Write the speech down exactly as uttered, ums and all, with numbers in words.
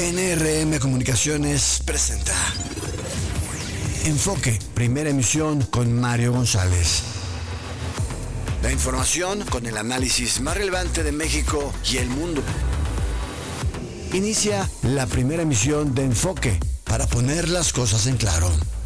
N R M Comunicaciones presenta Enfoque, primera emisión con Mario González. La información con el análisis más relevante de México y el mundo. Inicia la primera emisión de Enfoque para poner las cosas en claro.